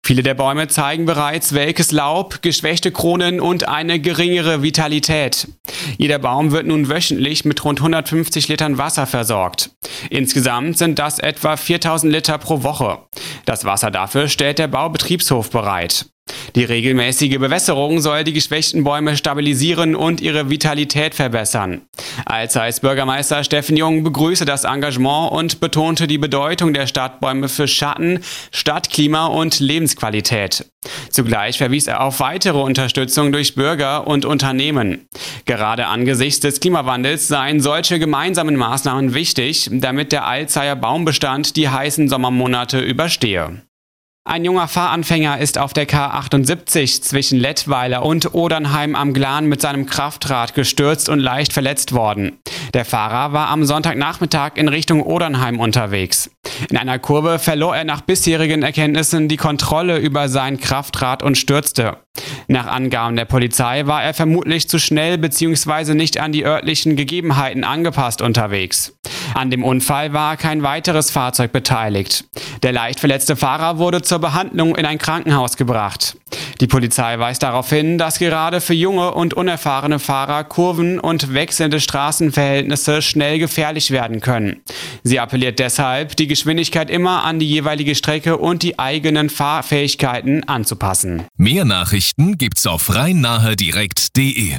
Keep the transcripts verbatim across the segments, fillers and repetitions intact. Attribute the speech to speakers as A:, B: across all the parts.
A: Viele der Bäume zeigen bereits welkes Laub, geschwächte Kronen und eine geringere Vitalität. Jeder Baum wird nun wöchentlich mit rund hundertfünfzig Litern Wasser versorgt. Insgesamt sind das etwa viertausend Liter pro Woche. Das Wasser dafür stellt der Baubetriebshof bereit. Die regelmäßige Bewässerung soll die geschwächten Bäume stabilisieren und ihre Vitalität verbessern. Alzeis Bürgermeister Steffen Jung begrüßte das Engagement und betonte die Bedeutung der Stadtbäume für Schatten, Stadtklima und Lebensqualität. Zugleich verwies er auf weitere Unterstützung durch Bürger und Unternehmen. Gerade angesichts des Klimawandels seien solche gemeinsamen Maßnahmen wichtig, damit der Alzeier Baumbestand die heißen Sommermonate überstehe. Ein junger Fahranfänger ist auf der K achtundsiebzig zwischen Lettweiler und Odernheim am Glan mit seinem Kraftrad gestürzt und leicht verletzt worden. Der Fahrer war am Sonntagnachmittag in Richtung Odernheim unterwegs. In einer Kurve verlor er nach bisherigen Erkenntnissen die Kontrolle über sein Kraftrad und stürzte. Nach Angaben der Polizei war er vermutlich zu schnell bzw. nicht an die örtlichen Gegebenheiten angepasst unterwegs. An dem Unfall war kein weiteres Fahrzeug beteiligt. Der leicht verletzte Fahrer wurde zur Behandlung in ein Krankenhaus gebracht. Die Polizei weist darauf hin, dass gerade für junge und unerfahrene Fahrer Kurven und wechselnde Straßenverhältnisse schnell gefährlich werden können. Sie appelliert deshalb, die Geschwindigkeit immer an die jeweilige Strecke und die eigenen Fahrfähigkeiten anzupassen.
B: Mehr Nachrichten gibt's auf rhein-nahe-direkt punkt de.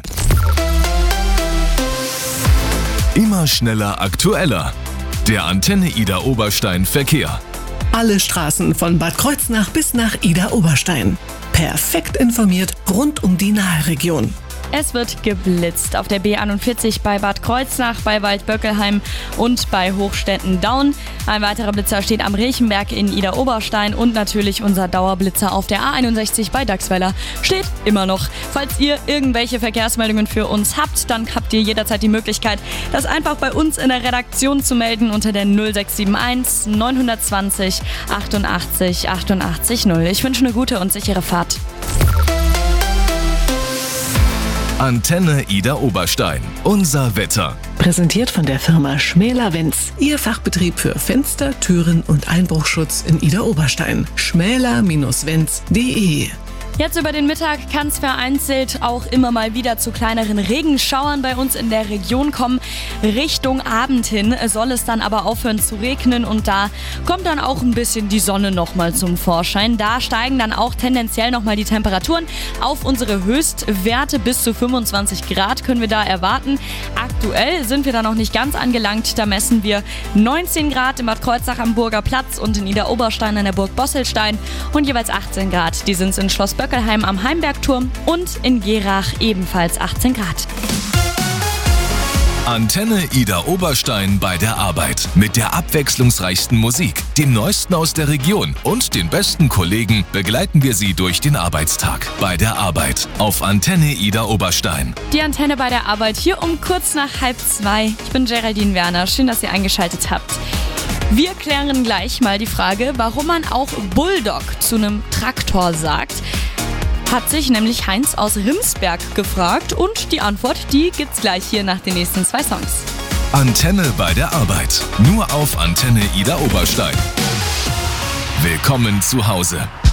B: Immer schneller, aktueller. Der Antenne Idar Oberstein Verkehr.
C: Alle Straßen von Bad Kreuznach bis nach Idar Oberstein. Perfekt informiert rund um die Naheregion.
D: Es wird geblitzt auf der B einundvierzig bei Bad Kreuznach, bei Waldböckelheim und bei Hochstetten-Daun. Ein weiterer Blitzer steht am Rechenberg in Idar Oberstein und natürlich unser Dauerblitzer auf der A einundsechzig bei Dachsweiler steht immer noch. Falls ihr irgendwelche Verkehrsmeldungen für uns habt, dann habt ihr jederzeit die Möglichkeit, das einfach bei uns in der Redaktion zu melden unter der null sechs sieben eins neun zwei null achtundachtzig achtundachtzig null. Ich wünsche eine gute und sichere Fahrt.
B: Antenne Idar Oberstein. Unser Wetter.
C: Präsentiert von der Firma Schmäler-Wenz. Ihr Fachbetrieb für Fenster, Türen und Einbruchschutz in Idar Oberstein. schmäler Bindestrich wenz punkt de.
D: Jetzt über den Mittag kann es vereinzelt auch immer mal wieder zu kleineren Regenschauern bei uns in der Region kommen. Richtung Abend hin soll es dann aber aufhören zu regnen und da kommt dann auch ein bisschen die Sonne nochmal zum Vorschein. Da steigen dann auch tendenziell nochmal die Temperaturen auf unsere Höchstwerte. Bis zu fünfundzwanzig Grad können wir da erwarten. Aktuell sind wir da noch nicht ganz angelangt. Da messen wir neunzehn Grad in Bad Kreuznach am Burger Platz und in Idar Oberstein an der Burg Bosselstein und jeweils achtzehn Grad. Die sind es in Schloss Böckelheim am Heimbergturm und in Gerach ebenfalls achtzehn Grad.
B: Antenne Idar Oberstein bei der Arbeit. Mit der abwechslungsreichsten Musik, dem Neuesten aus der Region und den besten Kollegen begleiten wir Sie durch den Arbeitstag. Bei der Arbeit auf Antenne Idar Oberstein.
D: Die Antenne bei der Arbeit hier um kurz nach halb zwei. Ich bin Geraldine Werner. Schön, dass ihr eingeschaltet habt. Wir klären gleich mal die Frage, warum man auch Bulldog zu einem Traktor sagt. Hat sich nämlich Heinz aus Rimsberg gefragt und die Antwort, die gibt's gleich hier nach den nächsten zwei Songs.
B: Antenne bei der Arbeit. Nur auf Antenne Idar Oberstein. Willkommen zu Hause.